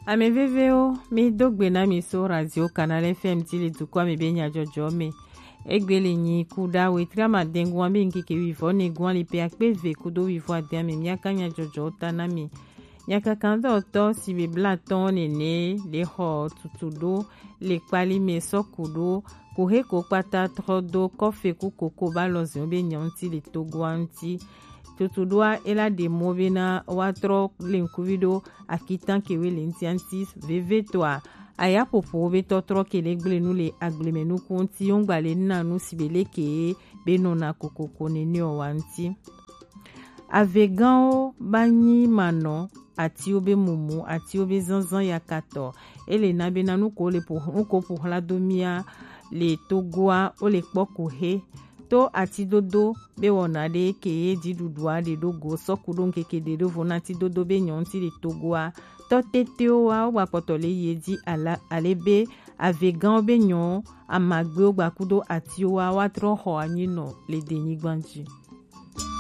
Ameveveo mi dogbe na mi so radio Canal FM tili tukwa mi benya jojo me egbele nyi kuda wetria ma dengwa me nkike wifo ne gwa li pe akpeve kudo wifo adem mi miaka nya jojo tana mi nyaka kando to si be blaton ne le ho tutudo le kwali me sokudo kuhe ko pata trodo kofe ku koko balozi obe nyanti le togwanti tutudua ela de movena watro lenkuvido akitan kewe lentiantis vevetwa aya popo be totro kele gblenu le aglemenu kunti ongbale nanu sibele ke benona kokoko neni owanti avegao bani mano ati obe mumu ati obe zanzan yakato ele na benanu ko le pour la domia le togoa o le pokuhe to ati dodo be wona de ke di dudua de dogo sokudon keke de do vonati dodo be nyonti le togoa to teteo wa wa potole yedi ala alebe avegan be nyon amagbe ogbakudo ati wa watro ho anyino le deni gbanji